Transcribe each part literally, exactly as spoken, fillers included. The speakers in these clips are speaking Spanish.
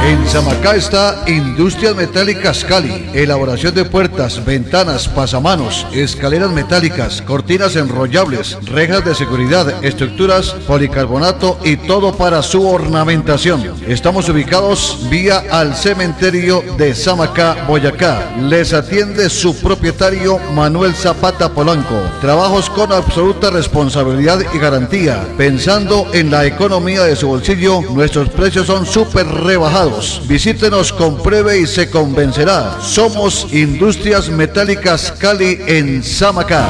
En Samacá está Industrias Metálicas Cali, elaboración de puertas, ventanas, pasamanos, escaleras metálicas, cortinas enrollables, rejas de seguridad, estructuras, policarbonato y todo para su ornamentación. Estamos ubicados vía al cementerio de Samacá, Boyacá. Les atiende su propietario Manuel Zapata Polanco. Trabajos con absoluta responsabilidad y garantía. Pensando en la economía de su bolsillo, nuestros precios son súper rebajados. Visítenos, compruebe y se convencerá. Somos Industrias Metálicas Cali en Samacá.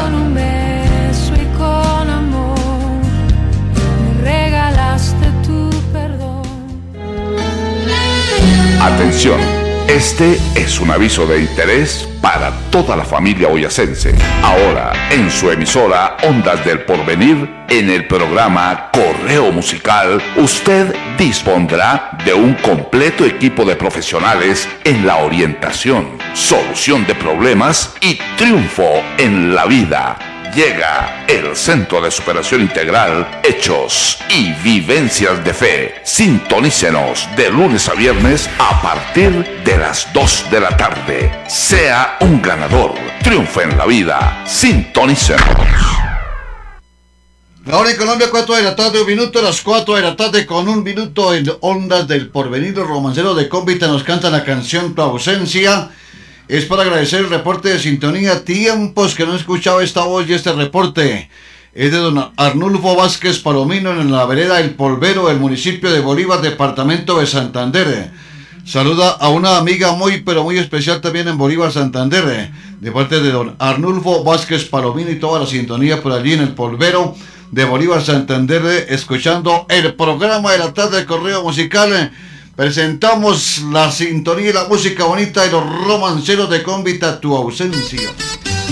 Atención, este es un aviso de interés para toda la familia boyacense. Ahora, en su emisora Ondas del Porvenir, en el programa Correo Musical, usted dispondrá de un completo equipo de profesionales en la orientación, solución de problemas y triunfo en la vida. Llega el Centro de Superación Integral, Hechos y Vivencias de Fe. Sintonícenos de lunes a viernes a partir de las dos de la tarde. Sea un ganador. Triunfe en la vida. Sintonícenos. Ahora en Colombia, cuatro de la tarde, un minuto, las cuatro de la tarde con un minuto en Ondas del Porvenir. Los romanceros de Cómbita nos cantan la canción Tu Ausencia. Es para agradecer el reporte de sintonía. Tiempos que no he escuchado esta voz y este reporte. Es de don Arnulfo Vázquez Palomino en la vereda El Polvero, del municipio de Bolívar, departamento de Santander. Saluda a una amiga muy pero muy especial también en Bolívar, Santander, de parte de don Arnulfo Vázquez Palomino y toda la sintonía por allí en El Polvero de Bolívar, Santander, escuchando el programa de la tarde de Correo Musical. Presentamos la sintonía y la música bonita de los romanceros de Cómbita, Tu Ausencia.